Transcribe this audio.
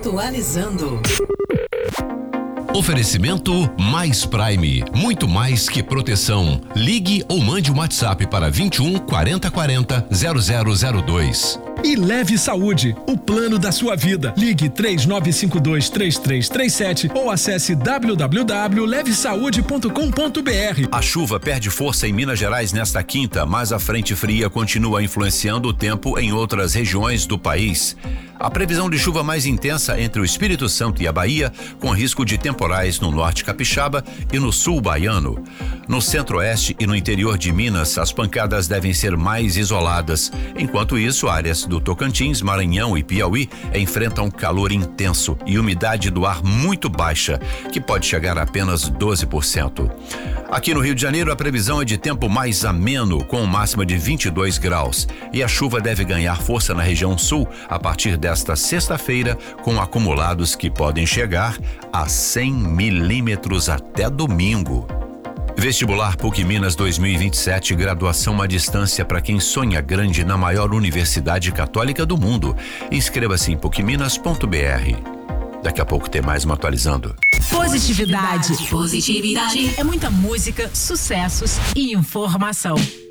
Atualizando. Oferecimento Mais Prime, muito mais que proteção. Ligue ou mande um WhatsApp para 21 40 40 0002. E Leve Saúde, o plano da sua vida. Ligue 3952-3337 ou acesse www.levesaude.com.br. A chuva perde força em Minas Gerais nesta quinta, mas a frente fria continua influenciando o tempo em outras regiões do país. A previsão de chuva mais intensa entre o Espírito Santo e a Bahia, com risco de temporais no norte capixaba e no sul baiano. No centro-oeste e no interior de Minas, as pancadas devem ser mais isoladas. Enquanto isso, áreas do Tocantins, Maranhão e Piauí enfrentam calor intenso e umidade do ar muito baixa, que pode chegar a apenas 12%. Aqui no Rio de Janeiro, a previsão é de tempo mais ameno, com máxima de 22 graus. E a chuva deve ganhar força na região sul a partir desta sexta-feira, com acumulados que podem chegar a 100 milímetros até domingo. Vestibular PUC Minas 2027, graduação à distância para quem sonha grande na maior universidade católica do mundo. Inscreva-se em pucminas.br. Daqui a pouco tem mais um Atualizando. Positividade é muita música, sucessos e informação.